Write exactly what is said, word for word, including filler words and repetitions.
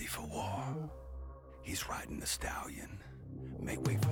for war. He's riding the stallion. Make way for